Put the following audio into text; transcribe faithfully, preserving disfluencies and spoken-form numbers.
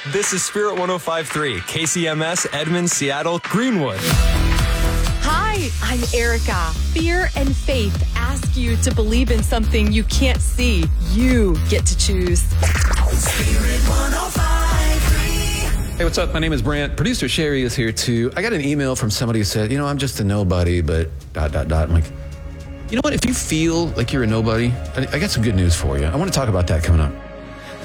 This is Spirit one oh five point three, K C M S, Edmond, Seattle, Greenwood. Hi, I'm Erica. Fear and faith ask you to believe in something you can't see. You get to choose. Spirit one oh five point three. Hey, what's up? My name is Brant. Producer Sherry is here too. I got an email from somebody who said, you know, I'm just a nobody, but dot, dot, dot. I'm like, you know what? If you feel like you're a nobody, I I got some good news for you. I want to talk about that coming up.